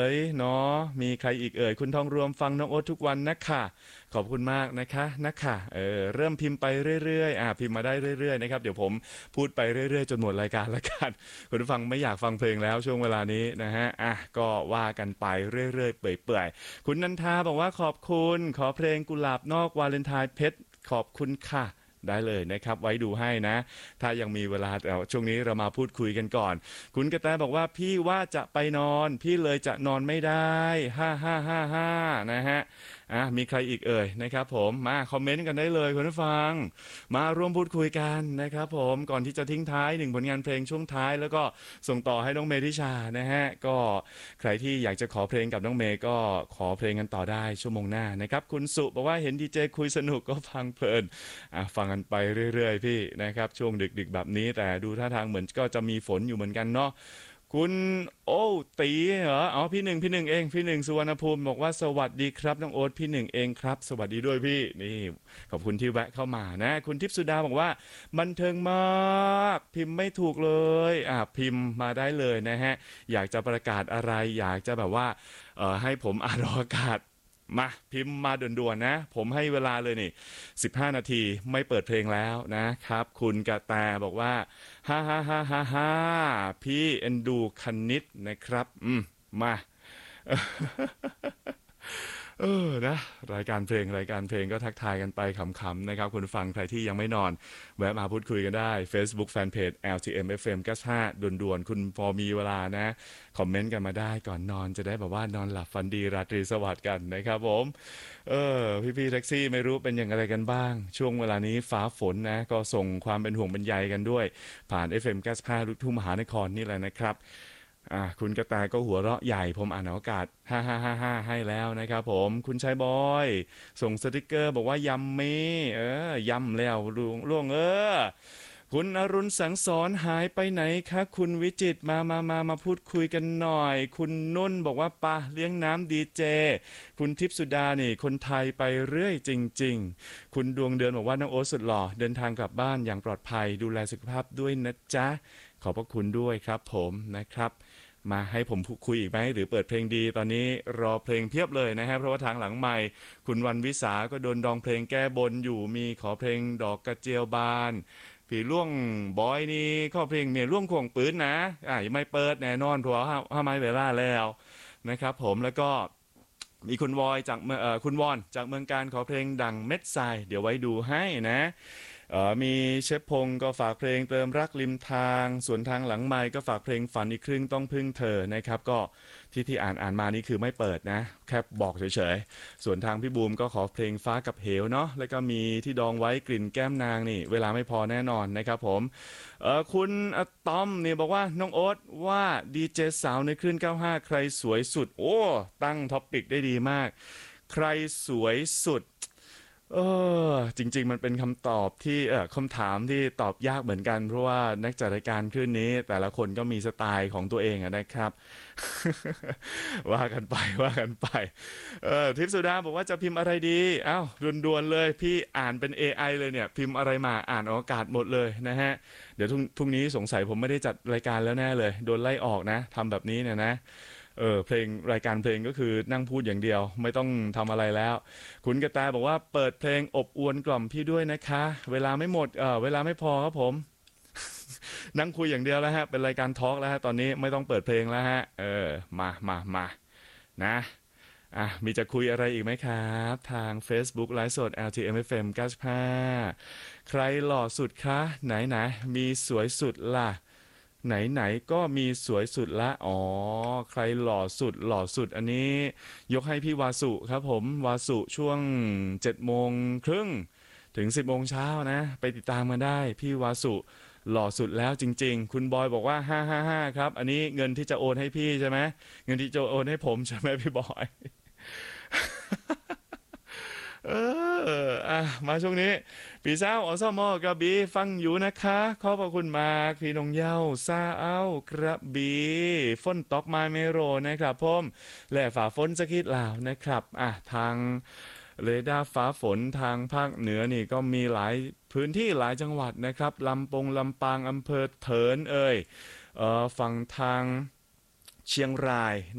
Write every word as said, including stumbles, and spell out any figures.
ยเนาะมีใครอีกเอ่ยคุณทองรวมฟังน้องโอ๊ตทุกวันนะคะขอบคุณมากนะคะนะคะเออเริ่มพิมพ์ไปเรื่อยๆอ่าพิมพ์มาได้เรื่อยๆนะครับเดี๋ยวผมพูดไปเรื่อยๆจนหมดรายการละกันคุณผู้ฟังไม่อยากฟังเพลงแล้วช่วงเวลานี้นะฮะอ่ะก็ว่ากันไปเรื่อยๆเปื่อยๆคุณนันทาบอกว่าขอบคุณขอเพลงกุหลาบนอกวาเลนไทน์เพชรขอบคุณค่ะได้เลยนะครับไว้ดูให้นะถ้ายังมีเวลาแต่ช่วงนี้เรามาพูดคุยกันก่อนคุณกระแตบอกว่าพี่ว่าจะไปนอนพี่เลยจะนอนไม่ได้ห้าห้าห้าห้านะฮะอ่ะมีใครอีกเอ่ยนะครับผมมาคอมเมนต์กันได้เลยคุณผู้ฟังมาร่วมพูดคุยกันนะครับผมก่อนที่จะทิ้งท้ายหนึ่งผลงานเพลงช่วงท้ายแล้วก็ส่งต่อให้น้องเมธิชานะฮะก็ใครที่อยากจะขอเพลงกับน้องเมย์ก็ขอเพลงกันต่อได้ชั่วโมงหน้านะครับคุณสุบอกว่าเห็นดีเจคุยสนุกก็ฟังเพลินอ่ะฟังกันไปเรื่อยๆพี่นะครับช่วงดึกๆแบบนี้แต่ดูท่าทางเหมือนก็จะมีฝนอยู่เหมือนกันเนาะคุณโอ้ตีเหรออ๋อพี่หนึ่งพี่หนึ่งเองพี่หนึ่งสุวรรณภูมิบอกว่าสวัสดีครับน้องโอ๊ตพี่หนึ่งเองครับสวัสดีด้วยพี่นี่ขอบคุณที่แวะเข้ามานะคุณทิพย์สุดาบอกว่าบันเทิงมากพิมพ์ไม่ถูกเลยอ่ะพิมพ์มาได้เลยนะฮะอยากจะประกาศอะไรอยากจะแบบว่าเอ่อให้ผมอ่านออกอากาศมาพิมพ์มาด่วนๆนะผมให้เวลาเลยนี่สิบห้านาทีไม่เปิดเพลงแล้วนะครับคุณกระแตบอกว่าฮ่าฮ่าฮ่าฮ่าฮ่าพี่เอ็นดูคณิตนะครับอืมมาเออนะรายการเพลงรายการเพลงก็ทักทายกันไปขำๆนะครับคุณฟังใครที่ยังไม่นอนแวะมาพูดคุยกันได้ Facebook Fanpage แอล ที เอ็ม เอฟ เอ็ม เก้าสิบห้าด่วนๆคุณพอมีเวลานะคอมเมนต์กันมาได้ก่อนนอนจะได้แบบว่านอนหลับฝันดีราตรีสวัสดิ์กันนะครับผมเออพี่ๆแท็กซี่ไม่รู้เป็นอย่างไรกันบ้างช่วงเวลานี้ฟ้าฝนนะก็ส่งความเป็นห่วงเป็นใยกันด้วยผ่าน เอฟ เอ็ม เก้าสิบห้าลูกทุ่งมหานครนี่แหละนะครับ อ่าคุณกระแตก็หัวเราะใหญ่ผมอ่านอากาศห้าห้าห้าห้าให้แล้วนะครับผมคุณชายบอยส่งสติกเกอร์บอกว่ายำมีเออยำแล้วล่วงล่วงเออคุณอรุณสังสอนหายไปไหนคะคุณวิจิตรมามามามาพูดคุยกันหน่อยคุณนุ่นบอกว่าปะเลี้ยงน้ำดีเจคุณทิพย์สุดานี่คนไทยไปเรื่อยจริงๆคุณดวงเดือนบอกว่าน้องโอ๊ตสุดหล่อเดินทางกลับบ้านอย่างปลอดภัยดูแลสุขภาพด้วยนะจ๊ะขอบพระคุณด้วยครับผมนะครับมาให้ผมคุยอีกไหมหรือเปิดเพลงดีตอนนี้รอเพลงเพียบเลยนะฮะเพราะว่าทางหลังใหม่คุณวันวิสาก็โดนดองเพลงแก้บนอยู่มีขอเพลงดอกกระเจียวบานผีล่วงบอยนี่ข้อเพลงเมียล่วงข่วงปืนนะอ่ายังไม่เปิดแน่นอนเพราะว่าห้าไม้เวลาแล้วนะครับผมแล้วก็มีคุณวอยจากเมืองเอ่อคุณวอนจากเมืองการขอเพลงดังเม็ดทรายเดี๋ยวไว้ดูให้นะเอ่อมีเชฟพงก็ฝากเพลงเติมรักริมทางส่วนทางหลังไมค์ก็ฝากเพลงฝันอีกครึ่งต้องพึ่งเธอนะครับก็ที่ที่อ่านอ่านมานี่คือไม่เปิดนะแค่บอกเฉยๆส่วนทางพี่บูมก็ขอเพลงฟ้ากับเหวเนาะแล้วก็มีที่ดองไว้กลิ่นแก้มนางนี่เวลาไม่พอแน่นอนนะครับผมเอ่อคุณอะตอมเนี่ยบอกว่าน้องโอ๊ตว่าดีเจสาวในคลื่นเก้าสิบห้าใครสวยสุดโอ้ตั้งท็อปิกได้ดีมากใครสวยสุด เออจริงๆมันเป็นคำตอบที่เออคำถามที่ตอบยากเหมือนกันเพราะว่านักจัดรายการคลื่นนี้แต่ละคนก็มีสไตล์ของตัวเองอะนะครับว่ากันไปว่ากันไปเออทิพย์สุดาบอกว่าจะพิมพ์อะไรดีอ้าวด่วนๆเลยพี่อ่านเป็น เอ ไอ เลยเนี่ยพิมพ์อะไรมาอ่านออกอากาศหมดเลยนะฮะเดี๋ยวพรุ่งพรุ่งนี้สงสัยผมไม่ได้จัดรายการแล้วแน่เลยโดนไล่ออกนะทำแบบนี้เนี่ยนะ เออเพลงรายการเพลงก็คือนั่งพูดอย่างเดียวไม่ต้องทำอะไรแล้วคุณกระแตบอกว่าเปิดเพลงอบอวนกล่อมพี่ด้วยนะคะเวลาไม่หมดเออเวลาไม่พอครับผมนั่งคุยอย่างเดียวแล้วฮะเป็นรายการทอล์กแล้วฮะตอนนี้ไม่ต้องเปิดเพลงแล้วฮะเออมามามานะอ่ะมีจะคุยอะไรอีกไหมครับทาง Facebook ไลฟ์สด แอล ที เอ็ม เอฟ เอ็ม เก้าสิบห้าใครหล่อสุดคะไหนไหนมีสวยสุดล่ะ ไหนๆก็มีสวยสุดละอ๋อใครหล่อสุดหล่อสุดอันนี้ยกให้พี่วาสุครับผมวาสุช่วงเจ็ดโมงครึ่งถึงสิบโมงเช้านะไปติดตามกันได้พี่วาสุหล่อสุดแล้วจริงๆคุณบอยบอกว่าห้าห้าห้าครับอันนี้เงินที่จะโอนให้พี่ใช่ไหมเงินที่จะโอนให้ผมใช่ไหมพี่บอย เอออ่ะมาช่วงนี้พี่สาวอสมอกระบี่ฟังอยู่นะคะขอบพระคุณมากพี่นงเย้าซาเอ้ากระบี่ฝนตกมาเมโรนะครับผมและฝ่าฝนสะกิดลาวนะครับอ่ะทางเรดาร์ฟ้าฝนทางภาคเหนือนี่ก็มีหลายพื้นที่หลายจังหวัดนะครับลำปงลำปางอำเภอเถินเอ่ยเอ่อฝั่งทางเชียงราย